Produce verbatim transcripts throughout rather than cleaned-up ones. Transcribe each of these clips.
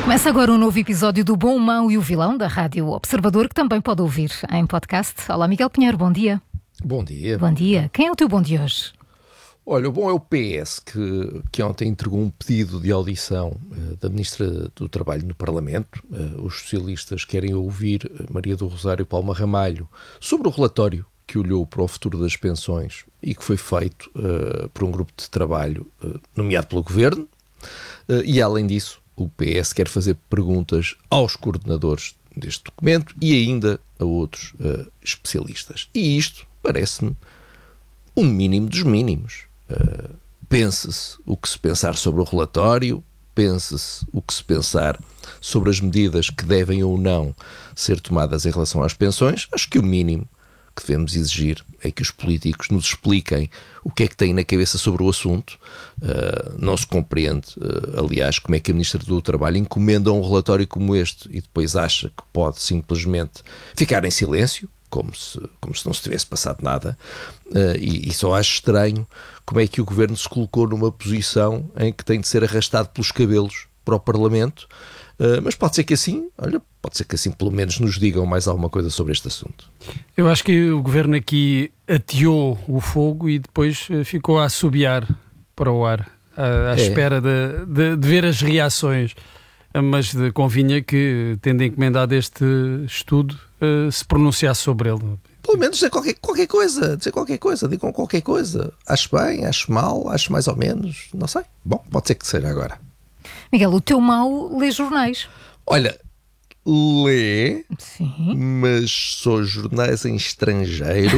Começa agora um novo episódio do Bom, o Mau e o Vilão da Rádio Observador, que também pode ouvir em podcast. Olá, Miguel Pinheiro, bom dia. Bom dia. Bom dia. Quem é o teu bom de hoje? Olha, o bom é o P S, que, que ontem entregou um pedido de audição uh, da Ministra do Trabalho no Parlamento. Uh, os socialistas querem ouvir Maria do Rosário Palma Ramalho sobre o relatório que olhou para o futuro das pensões e que foi feito uh, por um grupo de trabalho uh, nomeado pelo Governo. Uh, e, além disso, o P S quer fazer perguntas aos coordenadores deste documento e ainda a outros uh, especialistas. E isto parece-me um mínimo dos mínimos. Uh, pense-se o que se pensar sobre o relatório, pense-se o que se pensar sobre as medidas que devem ou não ser tomadas em relação às pensões. Acho que o mínimo que devemos exigir é que os políticos nos expliquem o que é que têm na cabeça sobre o assunto. Uh, não se compreende, uh, aliás, como é que a Ministra do Trabalho encomenda um relatório como este e depois acha que pode simplesmente ficar em silêncio, como se, como se não se tivesse passado nada, uh, e, e só acho estranho como é que o Governo se colocou numa posição em que tem de ser arrastado pelos cabelos para o Parlamento, uh, mas pode ser que assim, olha, pode ser que assim pelo menos nos digam mais alguma coisa sobre este assunto. Eu acho que o Governo aqui ateou o fogo e depois ficou a assobiar para o ar, à, à é. espera de, de, de ver as reações, mas de, convinha que, tendo encomendado este estudo, uh, se pronunciasse sobre ele. Pelo menos dizer qualquer, qualquer coisa, dizer qualquer coisa, digam qualquer coisa. Acho bem, acho mal, acho mais ou menos, não sei. Bom, pode ser que seja agora. Miguel, o teu mau lê jornais. Olha, lê, Sim. mas só jornais em estrangeiro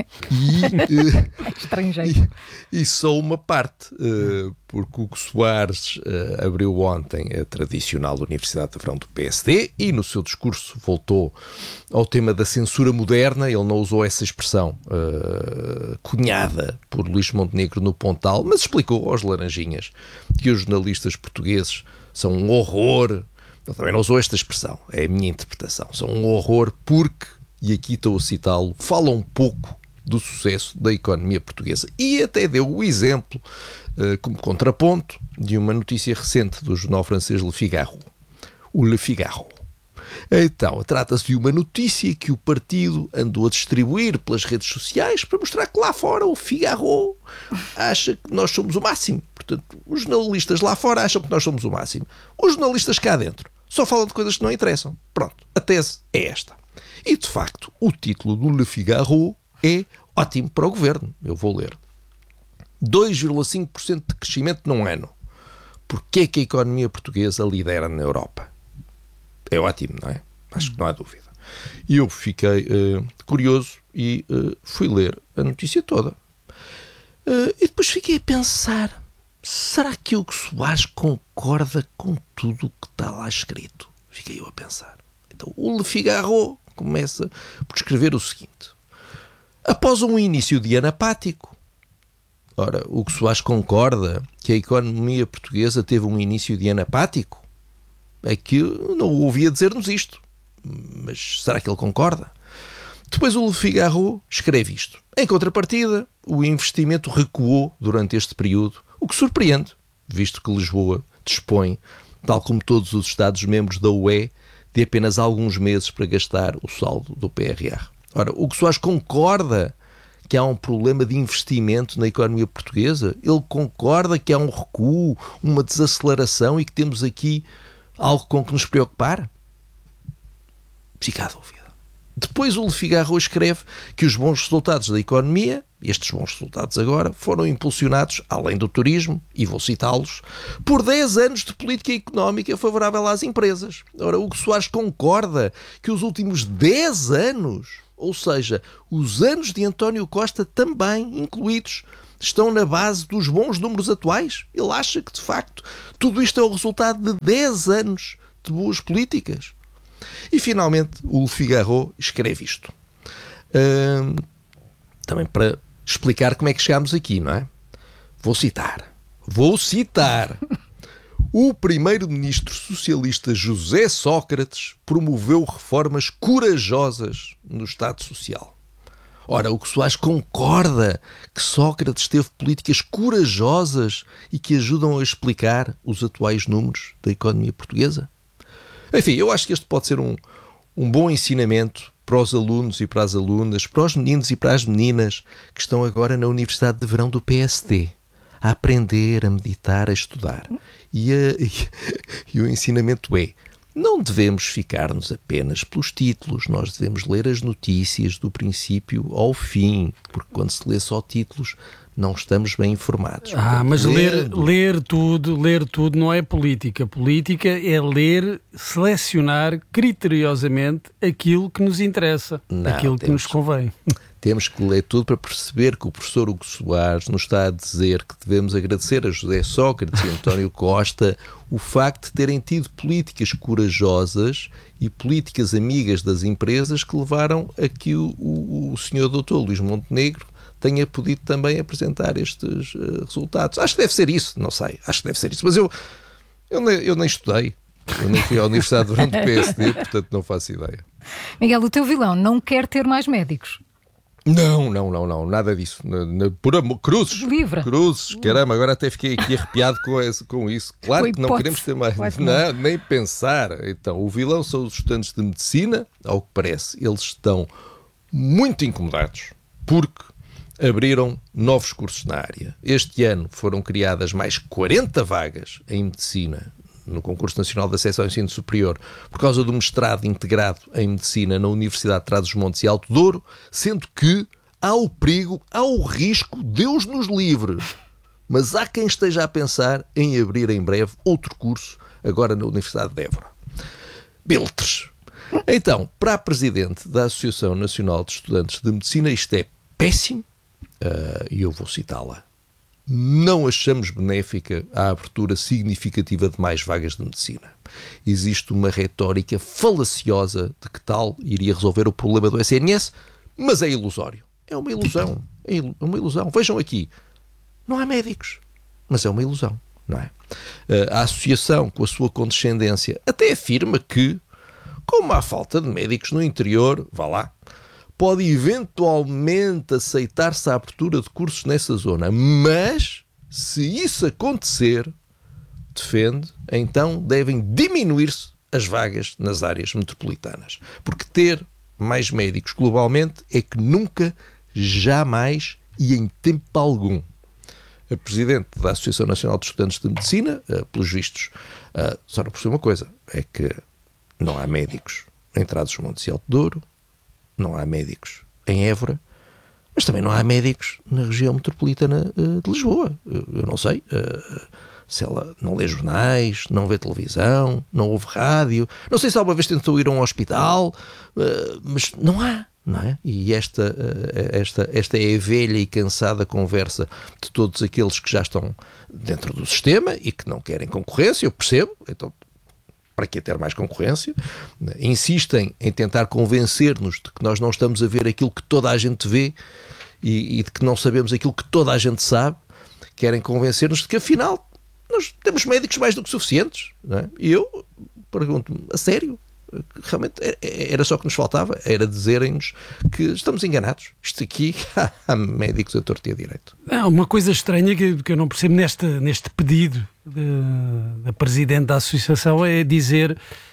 e, estrangeiro. e, e só uma parte, uh, porque o Hugo Soares uh, abriu ontem a tradicional Universidade de Verão do P S D e no seu discurso voltou ao tema da censura moderna. Ele não usou essa expressão uh, cunhada por Luís Montenegro no Pontal, mas explicou aos laranjinhas que os jornalistas portugueses são um horror. Ele também não usou esta expressão, é a minha interpretação. São um horror porque, e aqui estou a citá-lo, fala um pouco do sucesso da economia portuguesa. E até deu o exemplo, uh, como contraponto, de uma notícia recente do jornal francês Le Figaro. O Le Figaro. Então, trata-se de uma notícia que o partido andou a distribuir pelas redes sociais para mostrar que lá fora o Figaro acha que nós somos o máximo. Portanto, os jornalistas lá fora acham que nós somos o máximo. Os jornalistas cá dentro só falam de coisas que não interessam. Pronto, a tese é esta. E, de facto, o título do Le Figaro é ótimo para o Governo. Eu vou ler. dois vírgula cinco por cento de crescimento num ano. Porquê é que a economia portuguesa lidera na Europa? É ótimo, não é? Acho que não há dúvida. E eu fiquei uh, curioso e uh, fui ler a notícia toda. Uh, e depois fiquei a pensar, será que o Hugo Soares concorda com tudo o que está lá escrito? Fiquei eu a pensar. Então o Le Figaro começa por escrever o seguinte. Após um início de ano apático, ora, o Hugo Soares concorda que a economia portuguesa teve um início de ano apático? É que eu não o ouvia dizer-nos isto. Mas será que ele concorda? Depois o Le Figaro escreve isto. Em contrapartida, o investimento recuou durante este período, o que surpreende, visto que Lisboa dispõe, tal como todos os Estados-membros da U E, de apenas alguns meses para gastar o saldo do P R R. Ora, o Hugo Soares concorda que há um problema de investimento na economia portuguesa? Ele concorda que há um recuo, uma desaceleração e que temos aqui algo com que nos preocupar? Fica a dúvida. Depois o Le Figaro escreve que os bons resultados da economia, estes bons resultados agora, foram impulsionados, além do turismo, e vou citá-los, por dez anos de política económica favorável às empresas. Ora, o Hugo Soares concorda que os últimos dez anos, ou seja, os anos de António Costa também incluídos, estão na base dos bons números atuais? Ele acha que, de facto, tudo isto é o resultado de dez anos de boas políticas? E, finalmente, o Le Figaro escreve isto. Hum, também para explicar como é que chegámos aqui, não é? Vou citar. Vou citar. O primeiro-ministro socialista José Sócrates promoveu reformas corajosas no Estado Social. Ora, o Hugo Soares concorda que Sócrates teve políticas corajosas e que ajudam a explicar os atuais números da economia portuguesa? Enfim, eu acho que este pode ser um, um bom ensinamento para os alunos e para as alunas, para os meninos e para as meninas que estão agora na Universidade de Verão do P S D, a aprender, a meditar, a estudar. E, a, e, e o ensinamento é: não devemos ficar-nos apenas pelos títulos, nós devemos ler as notícias do princípio ao fim, porque quando se lê só títulos não estamos bem informados. Ah, Portanto, mas ler, lendo... ler tudo, ler tudo não é política. Política é ler, selecionar criteriosamente aquilo que nos interessa, não, aquilo que temos... nos convém. Temos que ler tudo para perceber que o professor Hugo Soares nos está a dizer que devemos agradecer a José Sócrates e António Costa o facto de terem tido políticas corajosas e políticas amigas das empresas que levaram a que o, o, o senhor doutor Luís Montenegro tenha podido também apresentar estes uh, resultados. Acho que deve ser isso, não sei, acho que deve ser isso. Mas eu, eu, nem, eu nem estudei, eu nem fui à Universidade durante o P S D, portanto não faço ideia. Miguel, o teu vilão não quer ter mais médicos? Não, não, não, não, nada disso. Na, na, por amor, cruzes, Livre. cruzes, caramba, agora até fiquei aqui arrepiado com, esse, com isso. Claro Foi que não hipótese. queremos ter mais, Claro que não, nem pensar. Então, o vilão são os estudantes de medicina, ao que parece, eles estão muito incomodados, porque abriram novos cursos na área. Este ano foram criadas mais quarenta vagas em medicina no Concurso Nacional de Acesso ao Ensino Superior por causa do mestrado integrado em Medicina na Universidade de Trás-os-Montes e Alto Douro, sendo que há o perigo, há o risco, Deus nos livre. Mas há quem esteja a pensar em abrir em breve outro curso, agora na Universidade de Évora. Biltres. Então, para a Presidente da Associação Nacional de Estudantes de Medicina, isto é péssimo, e uh, eu vou citá-la. Não achamos benéfica a abertura significativa de mais vagas de medicina. Existe uma retórica falaciosa de que tal iria resolver o problema do S N S, mas é ilusório. É uma ilusão. É uma ilusão. Vejam aqui, não há médicos, mas é uma ilusão, não é? A associação, com a sua condescendência, até afirma que, como há falta de médicos no interior, vá lá, pode eventualmente aceitar-se a abertura de cursos nessa zona, mas se isso acontecer, defende, então devem diminuir-se as vagas nas áreas metropolitanas, porque ter mais médicos globalmente é que nunca, jamais e em tempo algum. A Presidente da Associação Nacional de Estudantes de Medicina, pelos vistos, só não percebe uma coisa, é que não há médicos em Trás-os-Montes e Alto Douro, não há médicos em Évora, mas também não há médicos na região metropolitana uh, de Lisboa. Eu, eu não sei uh, se ela não lê jornais, não vê televisão, não ouve rádio, não sei se alguma vez tentou ir a um hospital, uh, mas não há, não é? E esta, uh, esta, esta é a velha e cansada conversa de todos aqueles que já estão dentro do sistema e que não querem concorrência, eu percebo, então para que ter mais concorrência, insistem em tentar convencer-nos de que nós não estamos a ver aquilo que toda a gente vê e, e de que não sabemos aquilo que toda a gente sabe, querem convencer-nos de que afinal nós temos médicos mais do que suficientes, não é? E eu pergunto-me, a sério? Realmente era só o que nos faltava, era dizerem-nos que estamos enganados. Isto aqui há médicos a torto e a direito. Há uma coisa estranha que, que eu não percebo neste, neste pedido da Presidente da Associação é dizer,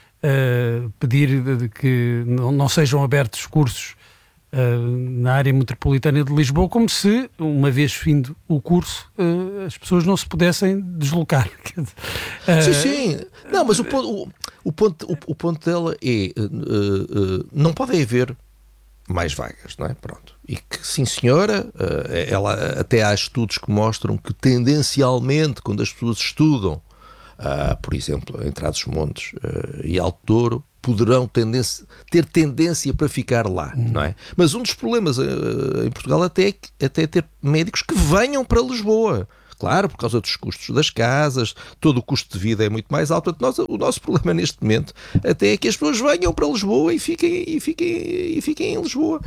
uh, pedir de, de que não, não sejam abertos cursos uh, na área metropolitana de Lisboa, como se, uma vez findo o curso, uh, as pessoas não se pudessem deslocar. Uh, sim, sim. Não, mas o ponto, o, o ponto, o, o ponto dela é uh, uh, não pode haver mais vagas, não é? Pronto. E que, sim senhora, ela, até há estudos que mostram que tendencialmente, quando as pessoas estudam, uh, por exemplo, em Trás-os-Montes uh, e Alto Douro, poderão tendência, ter tendência para ficar lá, hum. não é? Mas um dos problemas uh, em Portugal até é, até é ter médicos que venham para Lisboa. Claro, por causa dos custos das casas, todo o custo de vida é muito mais alto. Portanto, nós, o nosso problema neste momento até é que as pessoas venham para Lisboa e fiquem, e fiquem, e fiquem em Lisboa.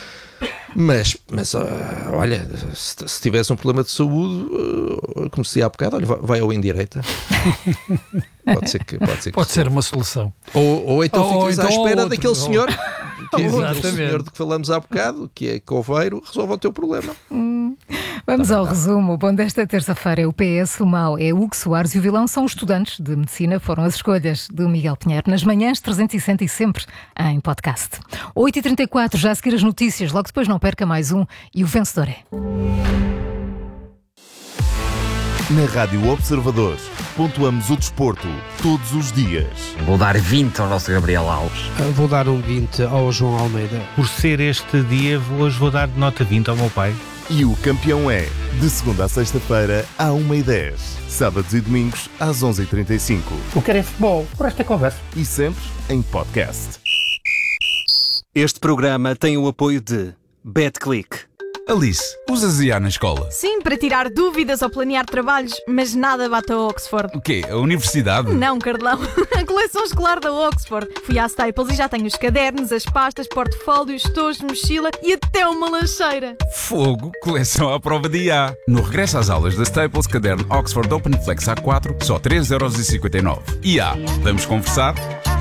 Mas, mas uh, olha, se, se tivesse um problema de saúde, uh, como se dizia há bocado, olha, vai, vai ao indireita. Pode ser que pode ser, que pode ser uma solução. Ou, ou então ou, ficas ou à então espera outro, daquele ou... senhor, que é aquele Exatamente. senhor de que falamos há bocado, que é coveiro, resolve o teu problema. Hum. Vamos ao resumo. O bom desta terça-feira é o P S, o mau é Hugo Soares e o vilão são os estudantes de medicina. Foram as escolhas do Miguel Pinheiro nas manhãs trezentos e sessenta e sempre em podcast. oito e trinta e quatro, já a seguir as notícias, logo depois não perca mais um e o vencedor é... Na Rádio Observador, pontuamos o desporto todos os dias. Vou dar vinte ao nosso Gabriel Alves. Vou dar um vinte ao João Almeida. Por ser este dia, hoje vou dar nota vinte ao meu pai. E o campeão é, de segunda a sexta-feira, à uma e dez. Sábados e domingos, às onze e trinta e cinco. O que é futebol, por esta conversa. E sempre em podcast. Este programa tem o apoio de BetClick. Alice, usas I A na escola? Sim, para tirar dúvidas ou planear trabalhos, mas nada bate a Oxford. O quê? A universidade? Não, Carlão. A coleção escolar da Oxford. Fui à Staples e já tenho os cadernos, as pastas, portfólios, estojos, mochila e até uma lancheira. Fogo, coleção à prova de I A. No regresso às aulas da Staples, caderno Oxford Open Flex A quatro, só três euros e cinquenta e nove. I A, vamos conversar?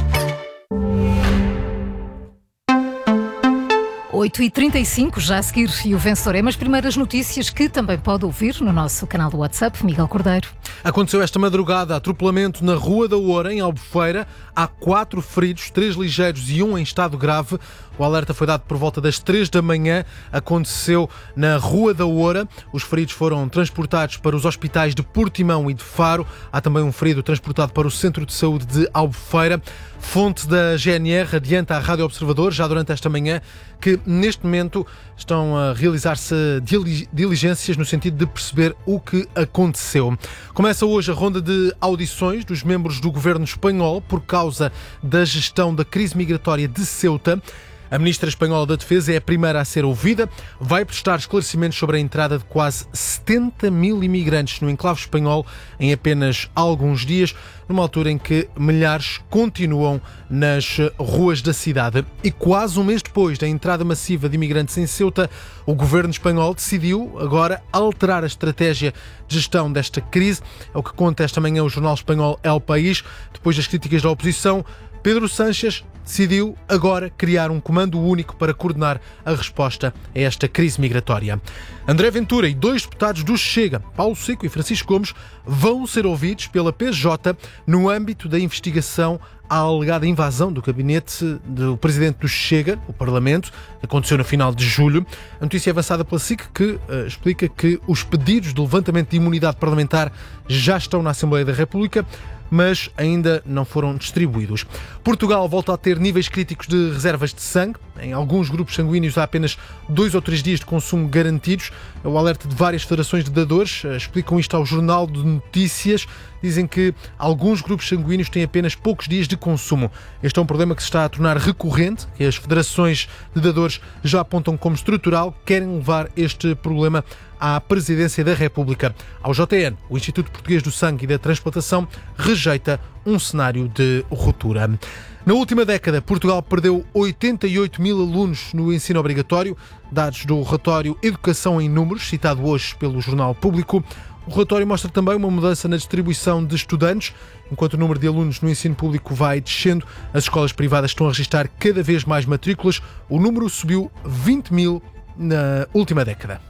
oito e trinta e cinco, já a seguir, e o vencedor é, mas primeiras notícias que também pode ouvir no nosso canal do WhatsApp, Miguel Cordeiro. Aconteceu esta madrugada atropelamento na Rua da Oura, em Albufeira. Há quatro feridos, três ligeiros e um em estado grave. O alerta foi dado por volta das três da manhã. Aconteceu na Rua da Oura. Os feridos foram transportados para os hospitais de Portimão e de Faro. Há também um ferido transportado para o Centro de Saúde de Albufeira. Fonte da G N R adianta à Rádio Observador, já durante esta manhã, que neste momento estão a realizar-se diligências no sentido de perceber o que aconteceu. Começa hoje a ronda de audições dos membros do governo espanhol por causa da gestão da crise migratória de Ceuta. A ministra espanhola da Defesa é a primeira a ser ouvida. Vai prestar esclarecimentos sobre a entrada de quase setenta mil imigrantes no enclave espanhol em apenas alguns dias, numa altura em que milhares continuam nas ruas da cidade. E quase um mês depois da entrada massiva de imigrantes em Ceuta, o governo espanhol decidiu agora alterar a estratégia de gestão desta crise. É o que conta esta manhã o jornal espanhol El País. Depois das críticas da oposição, Pedro Sánchez decidiu agora criar um comando único para coordenar a resposta a esta crise migratória. André Ventura e dois deputados do Chega, Paulo Seco e Francisco Gomes, vão ser ouvidos pela P J no âmbito da investigação à alegada invasão do gabinete do presidente do Chega, o Parlamento, que aconteceu no final de julho. A notícia é avançada pela S I C, que uh, explica que os pedidos de levantamento de imunidade parlamentar já estão na Assembleia da República, mas ainda não foram distribuídos. Portugal volta a ter níveis críticos de reservas de sangue. Em alguns grupos sanguíneos há apenas dois ou três dias de consumo garantidos. O alerta de várias federações de dadores explicam isto ao Jornal de Notícias. Dizem que alguns grupos sanguíneos têm apenas poucos dias de consumo. Este é um problema que se está a tornar recorrente, que as federações de dadores já apontam como estrutural, querem levar este problema à Presidência da República. Ao J N, o Instituto Português do Sangue e da Transplantação rejeita um cenário de ruptura. Na última década, Portugal perdeu oitenta e oito mil alunos no ensino obrigatório, dados do relatório Educação em Números, citado hoje pelo Jornal Público. O relatório mostra também uma mudança na distribuição de estudantes. Enquanto o número de alunos no ensino público vai descendo, as escolas privadas estão a registrar cada vez mais matrículas. O número subiu vinte mil na última década.